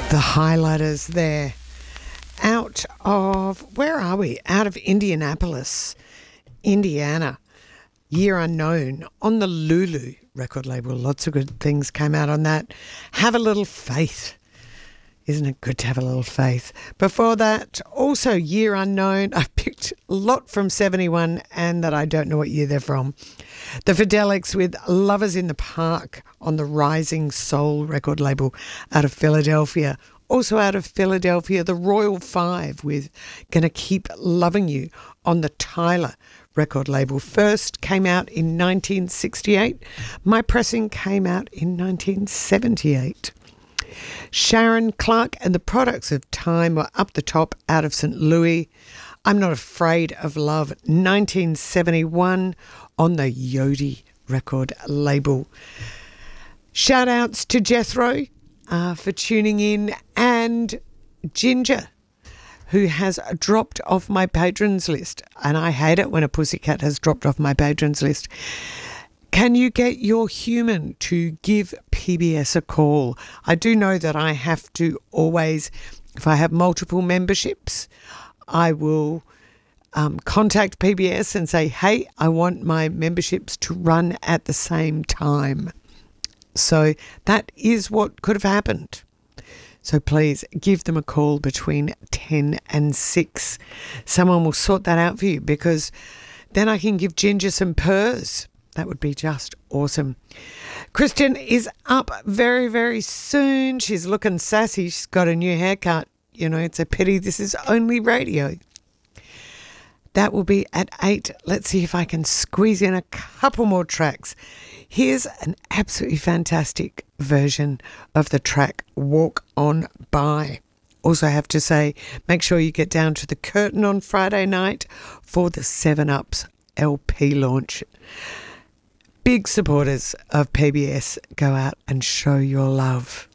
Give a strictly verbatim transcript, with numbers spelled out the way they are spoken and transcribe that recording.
The highlighters there. Out of, where are we? Out of Indianapolis, Indiana. Year Unknown on the Lulu record label. Lots of good things came out on that. Have a Little Faith. Isn't it good to have a little faith? Before that, also Year Unknown. I picked a lot from seventy-one and that I don't know what year they're from. The Fidelics with Lovers in the Park on the Rising Soul record label out of Philadelphia. Also out of Philadelphia, the Royal Five with Gonna Keep Loving You on the Tyler record label. First came out in nineteen sixty-eight. My Pressing came out in nineteen seventy-eight. Sharon Clark and the Products of Time were up the top out of Saint Louis. I'm Not Afraid of Love, nineteen seventy-one on the Yodi record label. Shout outs to Jethro uh, for tuning in, and Ginger, who has dropped off my patrons list. And I hate it when a pussycat has dropped off my patrons list. Can you get your human to give P B S a call? I do know that I have to always, if I have multiple memberships, I will um, contact P B S and say, hey, I want my memberships to run at the same time. So that is what could have happened. So please give them a call between ten and six. Someone will sort that out for you, because then I can give Ginger some purrs. That would be just awesome. Kristen is up very, very soon. She's looking sassy. She's got a new haircut. You know, it's a pity this is only radio. That will be at eight. Let's see if I can squeeze in a couple more tracks. Here's an absolutely fantastic version of the track Walk On By. Also have to say, make sure you get down to the Curtain on Friday night for the seven ups L P launch. Big supporters of P B S, go out and show your love.